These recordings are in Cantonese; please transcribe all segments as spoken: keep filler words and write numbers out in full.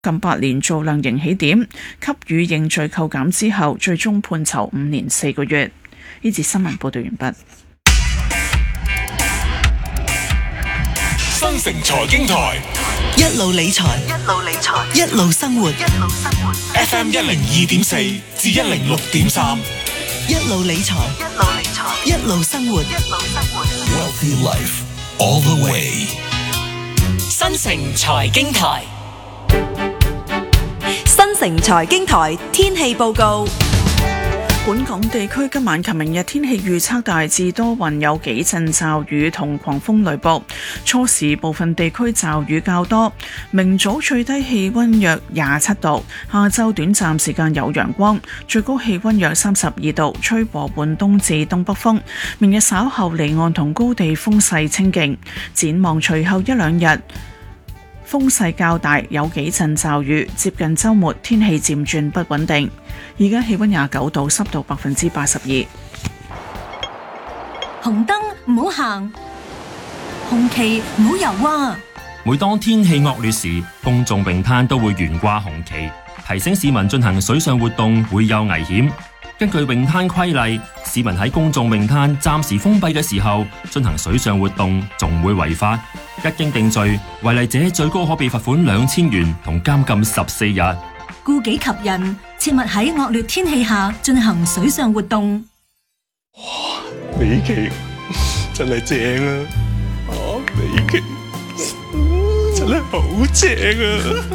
近八年做量刑起點，給予認罪扣減之後，最終判囚五年四個月。呢節新聞報道完畢。 新城財經台一路理財， 一路理財， 一路生活， 一路生活。 F M 一零二點四至一零六點三， 一路理財， 一路理財， 一路生活， 一路生活。 Wealthy Life all the way。 新城財經台， 新城財經台天氣報告。 本港地區今晚及明日天氣預測大致多雲，有幾陣驟雨同狂風雷暴，初時部分地區驟雨較多。明早最低氣溫約廿七度，下晝短暫時間有陽光，最高氣溫約三十二度，吹和緩東至東北風。明日稍後離岸同高地風勢清勁，展望隨後一兩日風勢較大，有幾陣驟雨，接近週末天氣漸轉不穩定。而家氣溫廿九度，濕度百分之八十二。 紅燈唔好行，紅旗唔好游啊！ 每當天氣惡劣時，公眾泳灘都會懸掛紅旗，提醒市民進行水上活動會有危險。根據泳灘規例，市民喺公眾泳灘暫時封閉嘅時候進行水上活動，仲會違法。一經定罪，違例者最高可被罰款兩千元同監禁十四日。 顧己及人，切勿喺惡劣天氣下進行水上活動。 哇，美琪真係正啊！啊，美琪真係好正啊！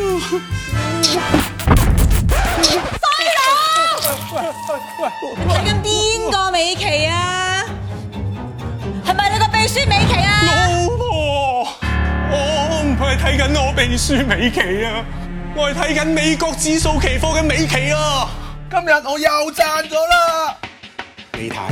細佬，睇緊邊個美琪啊？係咪你個秘書美琪啊？ 老婆，我唔係睇緊我秘書美琪啊！我係睇緊美國指數期貨嘅美期啊！今日我又賺咗啦！你睇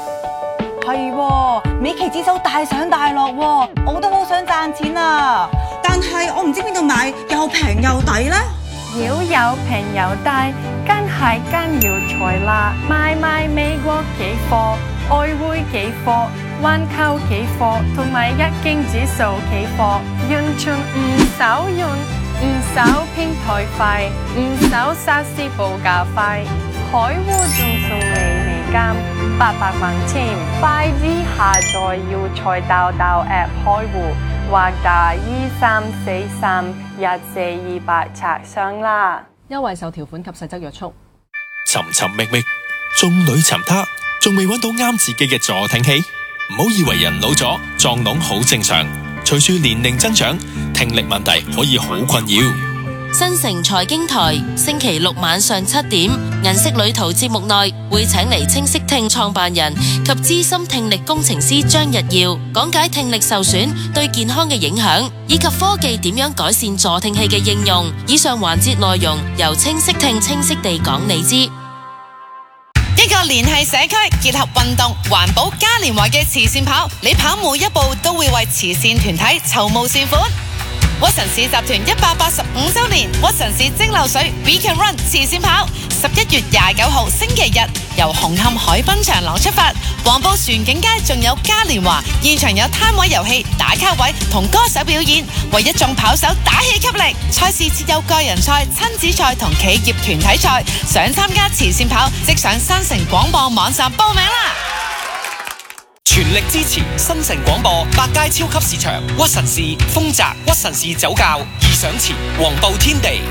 係，美期指數大上大落，我都好想賺錢啊！但係我唔知邊度買又平又抵咧。 要有平有抵，梗係跟要財啦！買賣美國期貨、外匯期貨、環球期貨同埋一經指數期貨，完全唔使用。唔收平台費，唔收實時報價費，開戶仲送你美金八百蚊錢，快啲下載要財道道 app 開戶，或打二三四三一四二八查詢啦。 優惠受條款及細則約束。 尋尋覓覓，眾裏尋他，仲未揾到啱自己嘅助聽器？唔好以為人老咗撞聾好正常。隨住年齡增長，聽力問題可以好困擾。 新城財經台星期六晚上七點，銀色旅途節目內會請嚟清晰聽創辦人及資深聽力工程師張日耀講解聽力受損對健康嘅影響，以及科技點樣改善助聽器嘅應用。以上環節內容由清晰聽清晰地講你知。 一個聯繫社區結合運動環保嘉年華嘅慈善跑，你跑每一步都會為慈善團體籌募善款。屈臣氏集團一百八十五周年屈臣氏蒸餾水 We Can Run 慈善跑，十一月廿九號星期日由紅磡海濱長廊出發，黃埔船景街仲有嘉年華，現場有攤位遊戲、打卡位同歌手表演，為一眾跑手打氣給力。賽事設有個人賽、親子賽同企業團體賽，想參加慈善跑即上新城廣播網站報名啦！ 全力支持新城廣播百佳超級市場、屈臣氏、豐澤、屈臣氏酒窖、義想前、黃埔天地。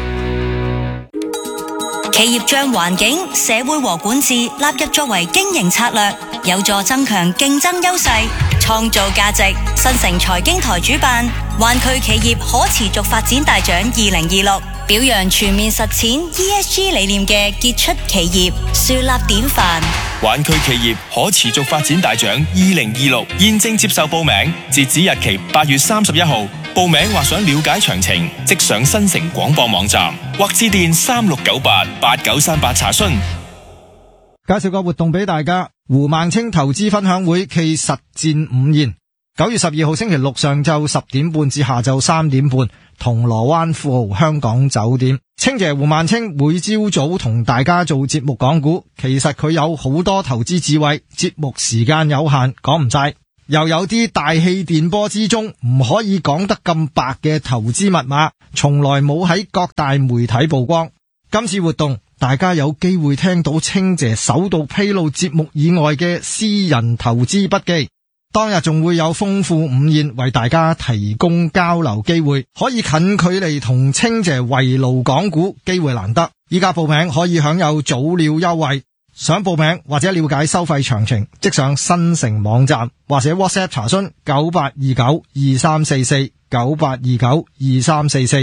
企業將環境、社會和管治納入作為經營策略，有助增強競爭優勢，創造價值。新城財經台主辦灣區企業可持續發展大獎二零二六，表揚全面實踐 E S G 理念嘅傑出企業，樹立典範。 灣區企業可持續發展大獎二零二六現正接受報名，截止日期八月三十一號。報名或想了解詳情，即上新城廣播網站或致電三六九八八九三八查詢。 介紹個活動俾大家，胡孟青投資分享會暨實戰午宴，九月十二號星期六上晝十點半至下晝三點半，銅鑼灣富豪香港酒店。青姐胡孟青每朝早同大家做節目講股，其實佢有好多投資智慧，節目時間有限，講唔晒。 又有啲大氣電波之中唔可以講得咁白嘅投資密碼，從來冇喺各大媒體曝光。今次活動，大家有機會聽到清姐首度披露節目以外嘅私人投資筆記。當日仲會有豐富午宴為大家提供交流機會，可以近距離同清姐圍爐講股，機會難得。依家報名可以享有早鳥優惠。想報名或者了解收費詳情，即上新城網站或者 WhatsApp 查詢九八二九二三四四九八二九二三四四。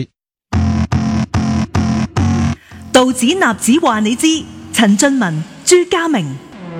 道指納指話你知，陳俊文、朱家明。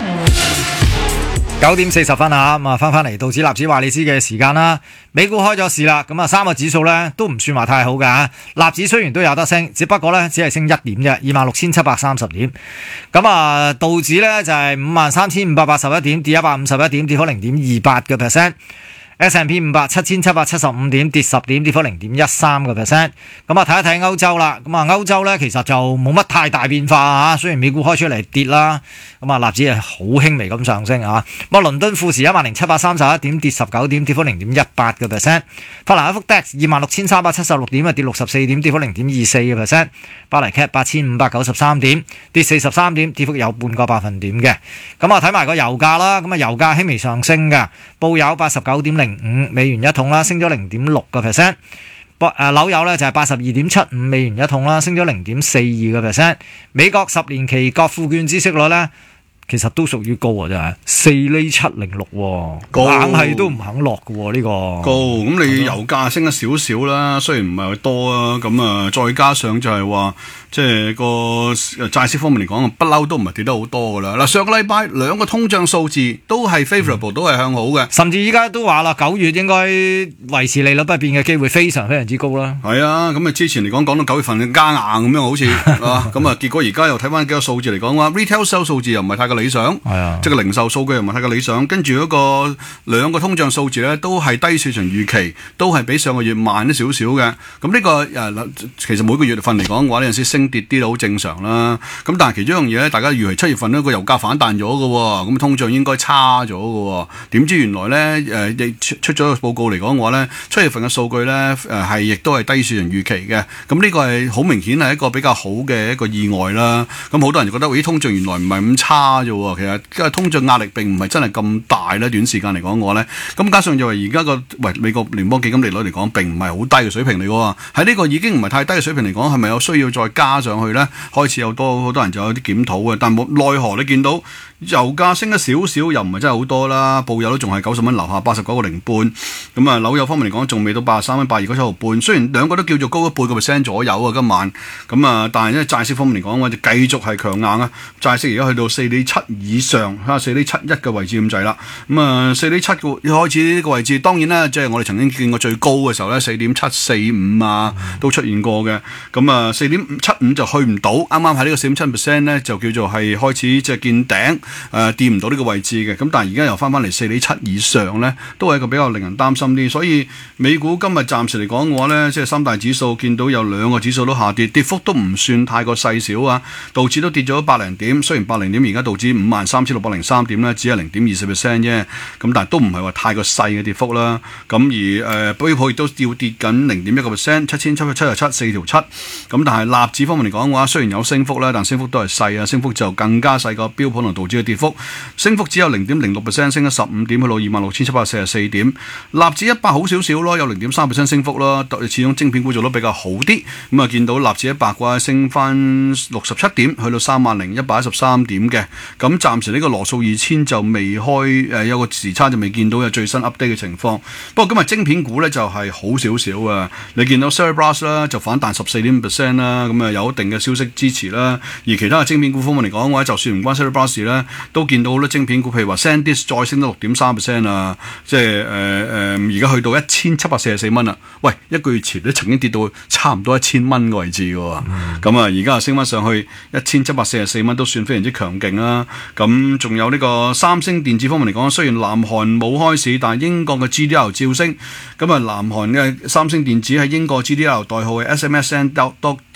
九點四十分啊，咁啊翻翻嚟道指納指話你知嘅時間啦。美股開咗市啦，咁啊三個指數咧都唔算話太好㗎。納指雖然都有得升，只不過咧只係升一點啫，二萬六千七百三十點。咁啊道指咧就係五萬三千五百八十一點，跌一百五十一點，跌幅零點二八個 percent。S and P 五百七千七百七十五點，跌十點，跌幅零點一三個 percent。咁啊睇一睇歐洲啦，咁啊歐洲咧其實就冇乜太大變化啊。雖然美股開出嚟跌啦，咁啊納指係好輕微咁上升啊。咁啊倫敦富時一萬零七百三十一點，跌十九點，跌幅零點一八個 percent。法蘭克福 D A X 二萬六千三百七十六點啊，跌六十四點，跌幅零點二四個 percent。巴黎 C A P 八千五百九十三點，跌四十三點，跌幅有半個百分點嘅。咁啊睇埋個油價啦，咁啊油價輕微上升嘅，報有八十九點零五美元一桶啦，升咗零點六個 percent。誒紐油咧就係八十二點七五美元一桶啦，升咗零點四二個 percent。美國十年期國庫券孳息率咧，其實都屬於高啊，真係四厘七零六，硬係都唔肯落嘅喎呢個。 高，咁你油價升咗少少啦，雖然唔係好多啊，咁啊再加上就係話。即係個債息方面嚟講，不嬲都唔係跌得好多噶啦。嗱，上個禮拜兩個通脹數字都係 favourable，、嗯、都係向好嘅。甚至依家都話啦，九月應該維持利率不變嘅機會非常非常之高啦。係啊，咁啊之前嚟講講到九月份加硬咁樣好似啊，咁啊結果而家又睇翻幾個數字嚟講話 ，retail sales 數字又唔係太過理想，係啊，即係個零售數據又唔係太過理想。跟住嗰個兩個通脹數字咧都係低市場預期，都係比上個月慢咗少少嘅。咁呢、這個誒、啊，其實每個月份嚟講嘅話，有陣時升跌啲都好正常啦，咁但係其中一樣嘢咧，大家以為七月份呢個油價反彈咗嘅，咁通脹應該差咗嘅，點知原來咧誒，出出咗個報告嚟講嘅話咧，七月份嘅數據咧誒係亦都係低市場預期嘅，咁呢個係好明顯係一個比較好嘅一個意外啦。咁好多人就覺得咦，通脹原來唔係咁差啫，其實因為通脹壓力並唔係真係咁大咧，短時間嚟講嘅話咧，咁加上就係而家個喂美國聯邦基金利率嚟講並唔係好低嘅水平嚟嘅，喺呢個已經唔係太低嘅水平嚟講，係咪有需要再加上去咧？開始有多好多人就有啲檢討嘅，但冇奈何你見到油價升咗少少，又唔係真係好多啦。布油都仲係九十蚊樓下，八十九個零半。咁啊，紐油方面嚟講，仲未到八十三蚊，八二九七毫半。雖然兩個都叫做高咗半個 percent 左右啊，今晚咁啊，但係因為債息方面嚟講，我就繼續係強硬啊。債息而家去到四厘七以上，嚇四厘七一嘅位置咁滯啦。咁啊，四厘七個開始呢個位置，當然啦，即係我哋曾經見過最高嘅時候咧，四點七四五啊，都出現過嘅。咁啊，四點七五就去唔到，啱啱喺呢個四點七 percent 咧，就叫做係開始即係見頂。誒掂唔到呢個位置嘅，咁但係而家又翻翻嚟四厘七以上咧，都係一個比較令人擔心啲。所以美股今日暫時嚟講嘅話咧，即係三大指數見到有兩個指數都下跌，跌幅都唔算太過細小啊。道指都跌咗百零點，雖然百零點而家道指五萬三千六百零三點咧，只係零點二四 percent 啫，咁但係都唔係話太過細嘅跌幅啦。咁而誒標普亦都要跌緊零點一個 percent，七千七百七十七四條七。咁但係納指方面嚟講嘅話，雖然有升幅咧，但升幅都係細啊，升幅就更加細過標普同道指嘅跌幅。升幅只有零點零六 percent， 升咗十五點，去到二萬六千七百四十四點。納指一百好少少咯，有零點三 percent 升幅咯。始終晶片股做得比較好啲，咁啊見到納指一百嘅話升翻六十七點，去到三萬零一百一十三點嘅。咁暫時呢個羅素二千就未開，誒有個時差就未見到有最新 update 嘅情況。不過今日晶片股咧就係好少少啊。你見到 Cerebras 啦就反彈十四點五 percent 啦，咁啊有一定嘅消息支持啦。而其他嘅晶片股方面嚟講嘅話，就算唔關 Cerebras 咧，都見到好多晶片股，譬如話 SanDisk 再升到六點三 percent 啊，即係誒誒，而家去到一千七百四十四蚊啦。喂，一個月前都曾經跌到差唔多一千蚊嘅位置嘅喎，咁啊而家又升翻上去一千七百四十四蚊，都算非常之強勁啦。咁仲有呢個三星電子方面嚟講，雖然南韓冇開市，但係英國嘅 G D R 照升。咁啊，南韓嘅三星電子喺英國 G D R 代號係 S M S N dot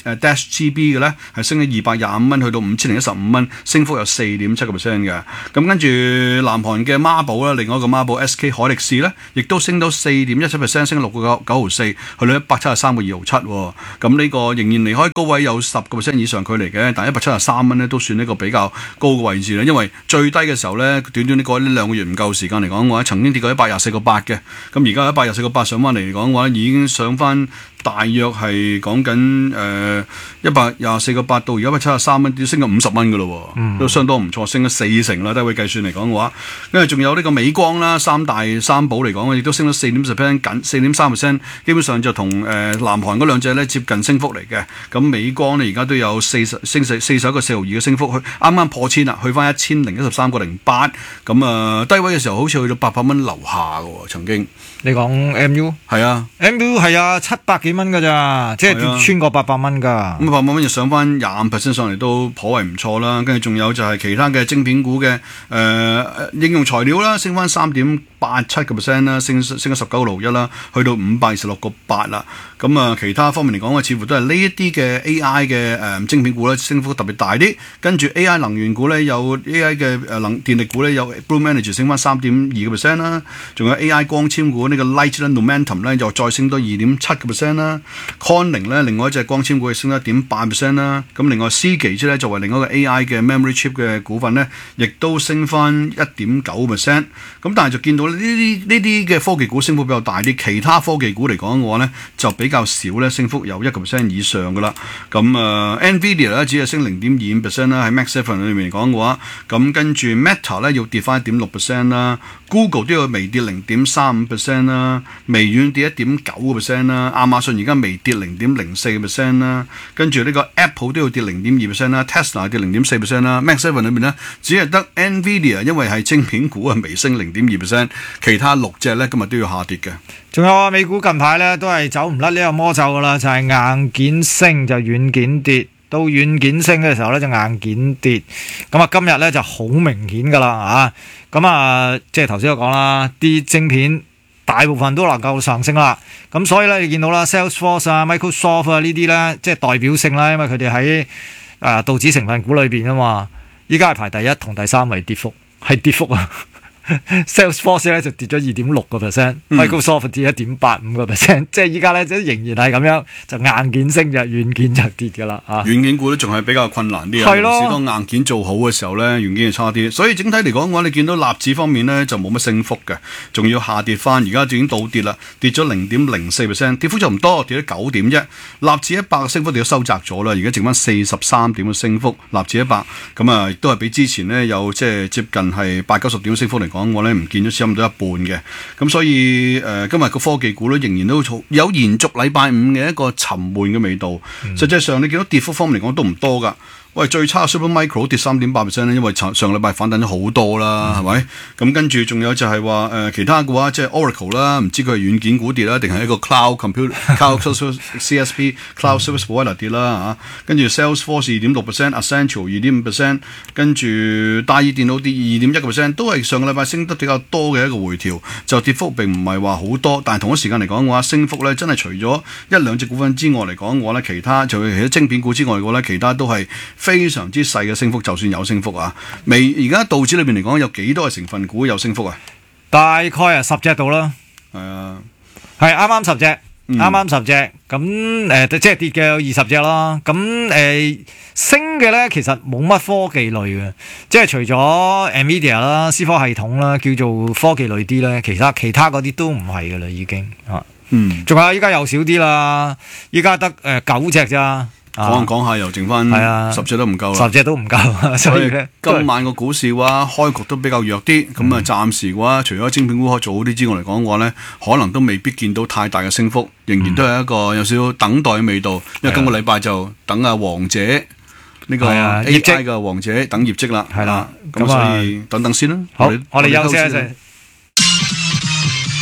誒 Dash G B 嘅咧係升咗二百廿五蚊，去到五千零一十五蚊，升幅有四點七個 percent 嘅。咁跟住南韓嘅孖寶啦，另外一個孖寶 S K 海力士咧，亦都升到四點一七 percent， 升六個九九毫四，去到一百七十三個二毫七。咁呢個仍然離開高位有十個 percent 以上距離嘅，但係一百七十三蚊咧都算一個比較高嘅位置啦。因為最低嘅時候咧，短短呢個呢兩個月唔夠時間嚟講嘅話，曾經跌過一百廿四個八嘅。咁而家一百廿四個八上翻嚟嚟講嘅話，已經上翻大約係講緊誒一百廿四個八到而家一百七十三蚊，都升咗五十蚊嘅咯，嗯、都相當唔錯，升咗四成啦，低位計算嚟講嘅話。因為仲有呢個美光啦，三大三寶嚟講，亦都升咗四點十 percent 緊，四點三 percent， 基本上就同誒、呃、南韓嗰兩隻咧接近升幅嚟嘅。咁美光呢，而家都有四十升四四十一個四毫二嘅升幅，去啱啱破千啦，去翻一千零一十三個零八。咁啊低位嘅時候好似去到八百蚊樓下嘅喎，曾經。 你講 M U 係啊 ，M U 係啊，七百幾蚊㗎咋，即係跌穿過八百蚊㗎。 咁八百蚊就上翻廿五 percent 上嚟都頗為唔錯啦。跟住仲有就係其他嘅晶片股嘅誒、呃、應用材料啦，升翻三點八七個 percent 啦，升升咗十九個六一啦，去到五百二十六個八啦。咁啊，其他方面嚟講嘅，似乎都係呢一啲嘅 A I 嘅誒、呃、晶片股咧，升幅特別大啲。跟住 A I 能源股咧，有 A I 嘅誒能電力股咧，有 Bloom Energy 升翻三點二個 percent 啦。仲有 A I 光纖股呢個 Light 咧 Momentum 咧，又再升多二點七個 percent 啦。Corning 咧，另外一隻光纖股係升咗一點八 percent 啦。咁另外 Seagate 咧，作為另外一個 A I 嘅 Memory Chip 嘅股份咧，亦都升翻一點九 percent。咁但係就見到呢啲呢啲嘅科技股升幅比較大啲，其他科技股嚟講嘅話咧，就比較少咧，升幅有一個 percent 以上噶啦。咁啊、呃、，Nvidia 咧只係升零點二五 percent 啦，喺 Mac Seven 裏面嚟講嘅話，咁跟住 Meta 咧要跌翻一點六 percent 啦 ，Google 都要微跌零點三五 percent 啦，微軟跌一點九個 percent 啦，亞馬遜而家微跌零點零四 percent 啦，跟住呢個 Apple 都要跌零點二 percent 啦 ，Tesla 跌零點四 percent 啦 ，Mac Seven 裏面咧只係得 Nvidia 因為係晶片股啊微升零點二 percent， 其他六隻咧今日都要下跌嘅。 仲有啊，美股近排咧都係走唔甩呢個魔咒噶啦，就係、是、硬件升就軟件跌，到軟件升嘅時候咧就硬件跌。咁啊，今日咧就好明顯噶啦啊！咁啊，即係頭先我講啦，啲晶片大部分都能夠上升啦。咁所以咧，你見到啦 ，Salesforce 啊、Microsoft 啊呢啲咧，即係代表性啦，因為佢哋喺誒道指成分股裏邊啊嘛。依家係排第一同第三位跌幅，係跌幅啊！Salesforce 咧就跌咗二點六個 percent，Microsoft 跌一點八五個 percent， 即係依家咧即仍然係咁樣，就硬件升就軟件就跌噶啦啊！ 軟件股都仲係比較困難啲啊，尤其是當硬件做好嘅時候咧，軟件係差啲，所以整體嚟講嘅話，你見到納指方面咧就冇乜升幅嘅，仲要下跌翻，而家已經倒跌啦，跌咗零點零四 percent， 跌幅就唔多，跌咗九點一，納指一百嘅升幅亦都收窄咗啦，而家剩翻四十三點嘅升幅，納指一百咁啊，亦都係比之前呢有即係接近係八九十點升幅嚟講。我咧唔見咗差唔多一半嘅，咁所以誒、呃、今日個科技股咧仍然都有延續禮拜五嘅一個沉悶嘅味道。嗯、實際上你見到跌幅方面嚟講都唔多噶。喂，最差 Supermicro 跌三點八 percent 咧，因為上上個禮拜反彈咗好多啦，係咪、嗯？咁跟住仲有就係話誒其他嘅話，即係 Oracle 啦，唔知佢係軟件股跌啦，定係一個 Cloud Computer Cloud C S P Cloud Service Provider 跌啦嚇。跟住 Salesforce 二點六 percent，Accenture 二點五 percent， 跟住大耳電腦跌二點一個 percent， 都係上個禮拜升得比較多嘅一個回調，就跌幅並唔係話好多，但係同一時間嚟講嘅話，升幅咧真係除咗一兩隻股份之外嚟講嘅話咧，其他就係其他晶片股之外嘅話咧，其他都係非常之細嘅升幅，就算有升幅啊，未而家道指裏邊嚟講有幾多嘅成分股有升幅啊？ 大概啊十隻度啦， 係啊， 係啱啱十隻，啱啱十隻，咁誒、呃、即係跌嘅有二十隻啦，咁誒、呃、升嘅咧其實冇乜科技類嘅，即係除咗 Nvidia 啦、思科系統啦，叫做科技類啲咧，其他其他嗰啲都唔係噶啦，已經啊，嗯，仲有依家又少啲啦，依家得誒九隻咋。 講講下又剩翻十隻都唔夠啦， 十隻都唔夠，所以咧今晚個股市嘅話開局都比較弱啲，咁啊暫時嘅話，除咗晶片股可以做好啲之外嚟講嘅話咧，可能都未必見到太大嘅升幅，仍然都係一個有少少等待嘅味道，因為今個禮拜就等阿王者呢個 A I 嘅王者等業績啦，係啦，咁所以等等先啦。 好，我哋休息一陣。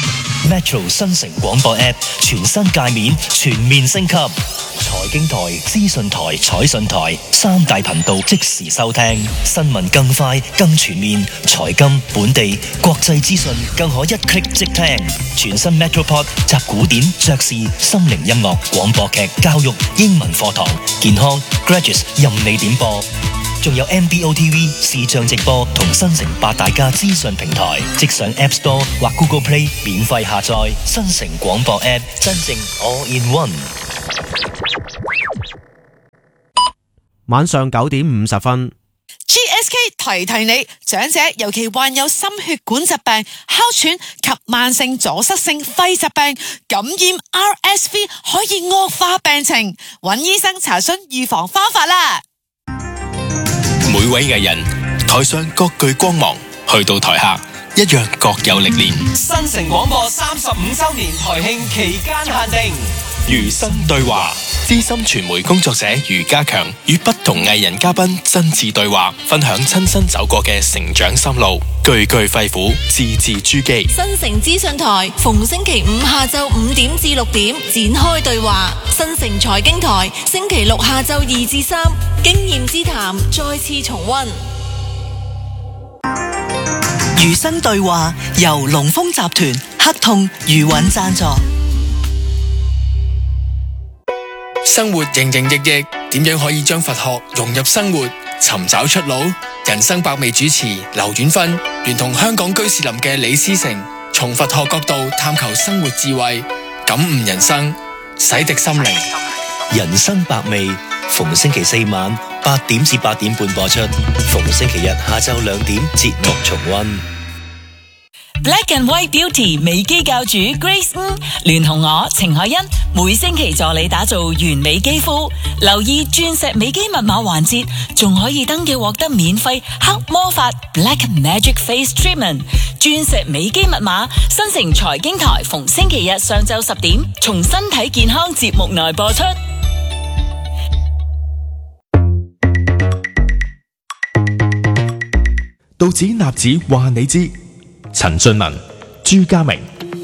Metro 新城廣播 App 全新界面全面升級，財經台、資訊台、彩訊台三大頻道即時收聽，新聞更快更全面，財金、本地、國際資訊更可一 click 即聽。全新 Metropod 集古典、爵士、心靈音樂、廣播劇、教育、英文課堂、健康、Graduates 任你點播。仲有 M B O T V 視像直播同新城八大家資訊平台，即上 App Store 或 Google Play 免費下載新城廣播 App， 真正 All in One。 晚上九點五十分 G S K 提提你，長者尤其患有心血管疾病、哮喘及慢性阻塞性肺疾病，感染 R S V 可以惡化病情，揾醫生查詢預防方法啦。 每位藝人台上各具光芒，去到台下一樣各有歷練。 新城廣播三十五周年台慶期間限定， 餘生對話，資深傳媒工作者余家強與不同藝人嘉賓真摯對話，分享親身走過嘅成長心路，句句肺腑，字字珠璣。 新城資訊台逢星期五下晝五點至六點展開對話，新城財經台星期六下晝二至三經驗之談再次重溫。 餘生對話由龍豐集團、黑痛、餘韻贊助。 生活營營役役，點樣可以將佛學融入生活，尋找出路？人生百味主持劉遠芬聯同香港居士林嘅李思成，從佛學角度探求生活智慧，感悟人生，洗滌心靈。 人生百味，逢星期四晚八點至八點半播出，逢星期日下晝兩點節目重溫。 Black and White Beauty 美肌教主 Grace 吳聯同我程海欣，每星期助你打造完美肌膚。留意鑽石美肌密碼環節，仲可以登記獲得免費黑魔法 Black Magic Face Treatment。鑽石美肌密碼，新城財經台逢星期日上晝十點，從身體健康節目內播出。 道指納指話你知。陳俊文、朱家明，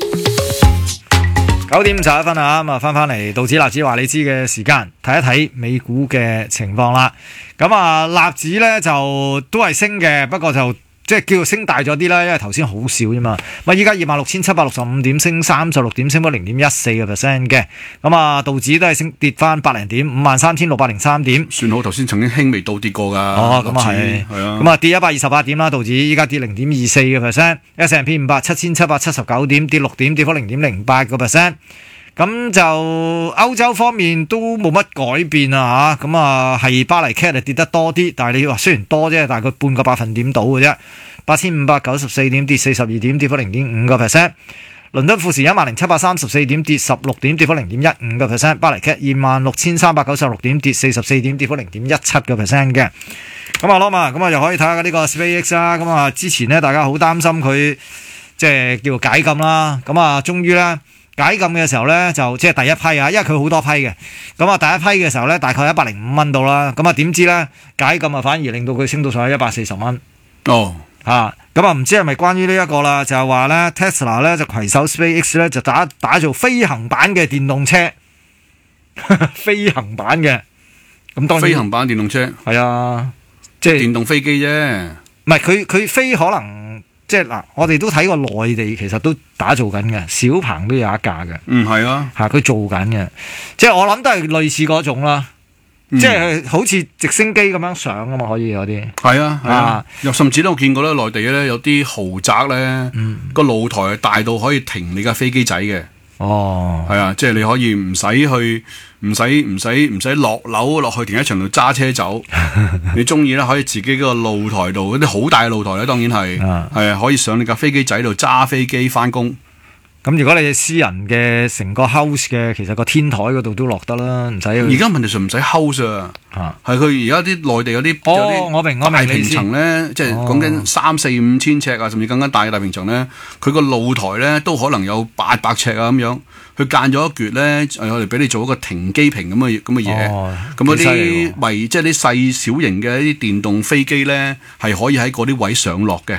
九點五十一分啊！咁啊，翻翻嚟道指納指話你知嘅時間，睇一睇美股嘅情況啦。咁啊，納指咧就都係升嘅，不過就即係叫做升大咗啲啦，因為頭先好少啫嘛。咁啊，依家二萬六千七百六十五點，升三十六點，升咗零點一四個 percent 嘅。咁啊，道指都係升跌翻百零點，五萬三千六百零三點。 算好，頭先曾經輕微倒跌過㗎。 哦，咁啊係，係啊。咁啊，跌一百二十八點啦，道指依家跌零點二四個 percent。S and P 五百七千七百七十九點，跌六點，跌幅零點零八個 percent。咁就歐洲方面都冇乜改變啊嚇，咁啊係巴黎 C A T 跌得多啲，但係你話雖然多啫，大概半個百分點到嘅啫，八千五百九十四點，跌四十二點，跌幅零點五個 percent。倫敦富時一萬零七百三十四點，跌十六點，跌幅零點一五個 percent。巴黎 C A T 二萬六千三百九十六點，跌四十四點，跌幅零點一七個 percent 嘅。咁啊，攞嘛，咁啊又可以睇下呢個 SpaceX 啦。咁啊，之前咧大家好擔心佢即係叫做解禁啦，咁啊，終於咧。解禁嘅時候咧，就即係第一批啊，因為佢好多批嘅，咁啊第一批嘅時候咧，大概一百零五蚊到啦，咁啊點知咧解禁啊反而令到佢升到上去一百四十蚊。 哦， 嚇，咁啊唔知係咪關於呢一個啦？就係話咧 Tesla 咧就攜手 SpaceX 咧就打打造飛行版嘅電動車，飛行版嘅，咁當然飛行版電動車係啊，即係電動飛機啫， 唔係佢佢飛可能。即係嗱，我哋都睇過內地其實都打造緊嘅，小鵬都有一架嘅。 嗯，係啊， 嚇佢做緊嘅，即係我諗都係類似嗰種啦，嗯、即係好似直升機咁樣上啊嘛，可以有啲。 係啊，係啊，又甚至咧，我見過咧，內地咧有啲豪宅咧，個、嗯、露台係大到可以停你架飛機仔嘅。 哦， 係啊，即係你可以唔使去，唔使唔使唔使落樓落去停車場度揸車走，你中意咧可以自己嗰個露台度，嗰啲好大嘅露台咧，當然係係啊，可以上你架飛機仔度揸飛機翻工。 咁如果你係私人嘅成個 house 嘅，其實個天台嗰度都落得啦，唔使。 而家問題上唔使 house 啊，係佢而家啲內地嗰啲哦，有我明我明大平層咧，即係講緊三四五千尺啊，甚至更加大嘅大平層咧，佢個露台咧都可能有八百尺啊咁樣，佢間咗一橛咧，我哋俾你做一個停機坪咁嘅咁嘅嘢，咁嗰啲為即係啲細小型嘅一啲電動飛機咧，係可以喺嗰啲位上落嘅。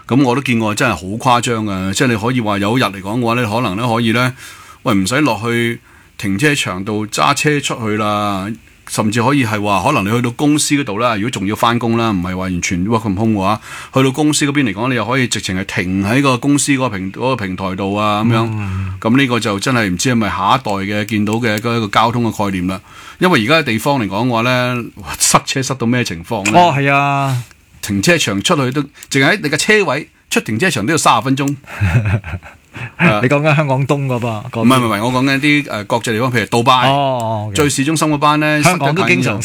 咁我都見過真係好誇張嘅，即係你可以話有一日嚟講嘅話咧，可能咧可以咧，喂唔使落去停車場度揸車出去啦。甚至可以係話，可能你去到公司嗰度啦，如果仲要翻工啦，唔係話完全 work from home 嘅話，去到公司嗰邊嚟講，你又可以直情係停喺個公司嗰個平嗰個平台度啊，咁樣。咁呢個就真係唔知係咪下一代嘅見到嘅一個交通嘅概念啦。因為而家嘅地方嚟講嘅話咧，塞車塞到咩情況咧？ 哦，係啊， 停車場出去都淨係喺你嘅車位出停車場都要三十分鐘。 你講緊香港東嗰噃？ 唔係唔係，我講緊啲誒國際地方，譬如杜拜， 哦， 最市中心嗰班咧， 香港都經常